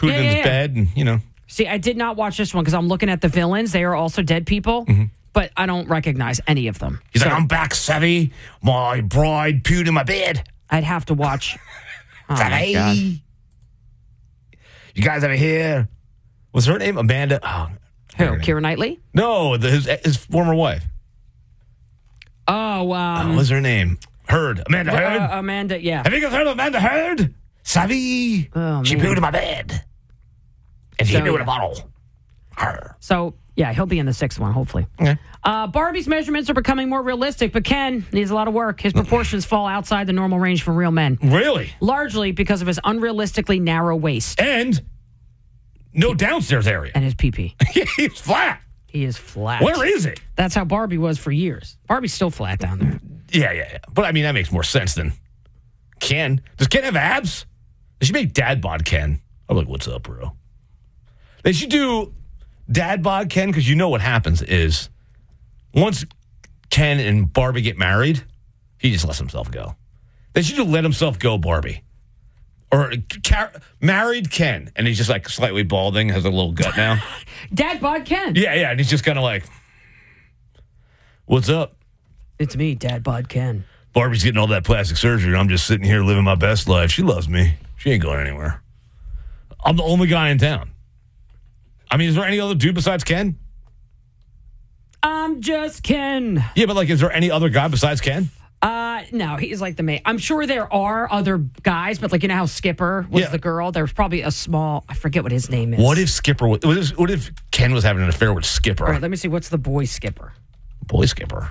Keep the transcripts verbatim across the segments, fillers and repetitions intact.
pooed Yeah, in yeah, his yeah. bed, and you know. See, I did not watch this one because I'm looking at the villains. They are also dead people, Mm-hmm. but I don't recognize any of them. He's So like, I'm back, Savvy. My bride pooed in my bed. I'd have to watch. Oh, my Savvy. God. You guys ever hear? What's her name? Amanda. Oh, Who? her name. Keira Knightley? No, the, his his former wife. Oh, Oh, um, what's her name? Heard. Amanda Heard. uh, Amanda, yeah. Have you guys heard of Amanda Heard? Savvy. Oh, she man. pooed in my bed. And she So, hit me with yeah. a bottle. Her. So, yeah, he'll be in the sixth one, hopefully. Okay. Uh, Barbie's measurements are becoming more realistic, but Ken needs a lot of work. His proportions fall outside the normal range for real men, Really? largely because of his unrealistically narrow waist And no downstairs area. and his pee-pee. He's flat. He is flat. Where is it? That's how Barbie was for years. Barbie's still flat down there. Yeah, yeah, yeah. But I mean, that makes more sense than Ken. Does Ken have abs? They should make dad bod Ken. I'm like, what's up, bro? They should do dad bod Ken because you know what happens is once Ken and Barbie get married, he just lets himself go. They should do let himself go Barbie. Or car- married Ken, and he's just like slightly balding, has a little gut now. Dad bod Ken. Yeah, yeah, and he's just kind of like, what's up? It's me, Dad bod Ken. Barbie's getting all that plastic surgery. I'm just sitting here living my best life. She loves me. She ain't going anywhere. I'm the only guy in town. I mean, is there any other dude besides Ken? I'm just Ken. Yeah, but like, is there any other guy besides Ken? Uh, no, he's like the main. I'm sure there are other guys, but like, you know how Skipper was Yeah. the girl? There's probably a small, I forget what his name is. What if Skipper? Was, what if, what if Ken was having an affair with Skipper? All right, let me see. What's the boy Skipper? Boy Skipper.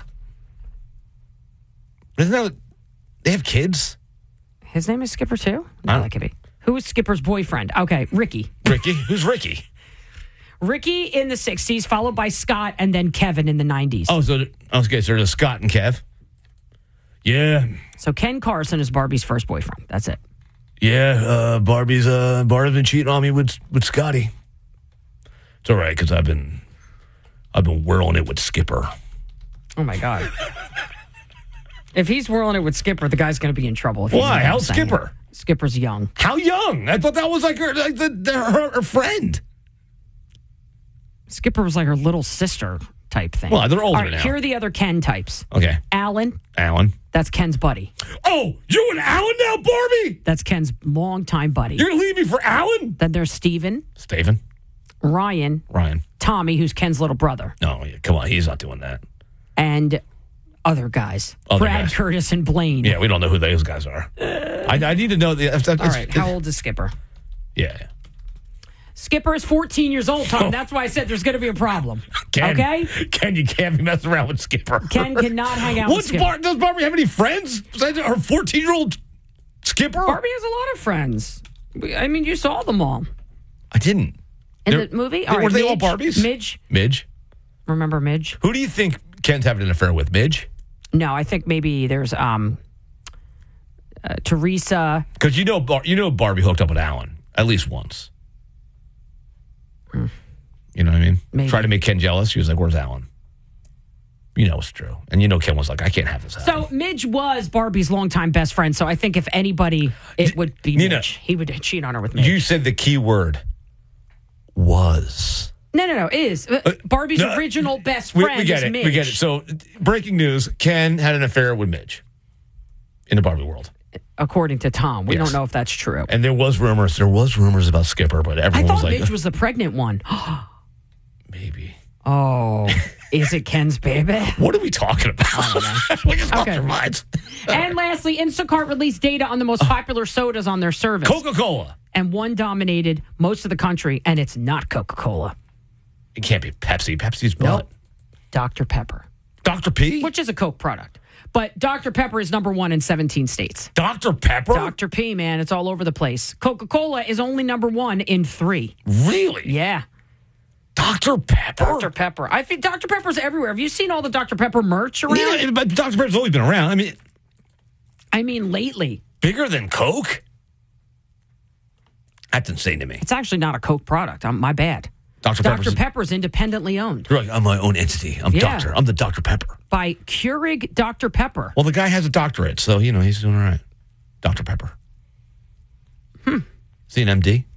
Isn't that? They have kids. His name is Skipper too? I No, don't- that could be. Who is Skipper's boyfriend? Okay, Ricky. Ricky. Who's Ricky? Ricky in the sixties, followed by Scott, and then Kevin in the nineties. Oh, so okay, so there's Scott and Kev. Yeah, So Ken Carson is Barbie's first boyfriend. That's it. yeah. Uh, Barbie's uh, Barbie's been cheating on me with with Scotty. It's all right because I've been I've been whirling it with Skipper. Oh my God. If he's whirling it with Skipper, the guy's going to be in trouble. If you know Why? what I'm How's saying. Skipper? Skipper's young. How young? I thought that was like her, like the, the her, her friend. Skipper was like her little sister type thing. Well, they're older All right, now. here are the other Ken types. Okay, Alan, Alan. that's Ken's buddy. Oh, you and Alan now, Barbie? That's Ken's longtime buddy. You're gonna leave me for Alan? Then there's Steven, Steven, Ryan, Ryan. Tommy, who's Ken's little brother, No, yeah, come on, he's not doing that. and other guys. Other Brad, guys. Curtis, and Blaine. Yeah, we don't know who those guys are. I, I need to know the. If that, All right, how old is Skipper? Yeah, yeah. Skipper is fourteen years old, Tom. Oh. That's why I said there's going to be a problem. Ken, Okay? Ken, you can't be messing around with Skipper. Ken cannot hang out with What's Skipper. Bar- does Barbie have any friends besides her fourteen-year-old Skipper? Barbie has a lot of friends. We- I mean, you saw them all. I didn't. In They're- the movie? Were they all Midge, Barbies? Midge. Midge. Remember Midge? Who do you think Ken's having an affair with? Midge? No, I think maybe there's um, uh, Teresa. Because you know, Bar- you know, Barbie hooked up with Alan at least once. You know what I mean? Maybe. Tried to make Ken jealous. She was like, "Where's Alan?" You know it's true, and you know Ken was like, "I can't have this happen." So Midge was Barbie's longtime best friend. So I think if anybody, it would be Nina, Midge. He would cheat on her with Midge. You said the key word was. no, no, no. Is uh, Barbie's no, original best We, friend we get is it. Midge. We get it. So, breaking news: Ken had an affair with Midge in the Barbie world, According to Tom, we Yes. don't know if that's true. and there was rumors. There was rumors about Skipper, but I everyone thought was like, Midge was the pregnant one. maybe. Oh, is it Ken's baby? What are we talking about? we just lost Okay. our minds. And lastly, Instacart released data on the most popular sodas on their service. Coca-Cola. And one dominated most of the country, and it's not Coca-Cola. It can't be Pepsi. Pepsi's what? Nope. Doctor Pepper, Doctor P? which is a Coke product. But Doctor Pepper is number one in seventeen states. Doctor Pepper? Doctor P, man, it's all over the place. Coca-Cola is only number one in three. Really? Yeah. Doctor Pepper? Doctor Pepper. I think Doctor Pepper's everywhere. Have you seen all the Doctor Pepper merch around? Yeah, but Doctor Pepper's always been around. I mean, I mean, lately. bigger than Coke? That's insane to me. It's actually not a Coke product. I'm, my bad. Doctor Doctor Pepper's. Pepper's independently owned You're like, I'm my own entity. I'm Yeah. doctor. I'm the Doctor Pepper. by Keurig Doctor Pepper. Well, the guy has a doctorate, so, you know, he's doing all right. Doctor Pepper. Hmm. Is he an M D?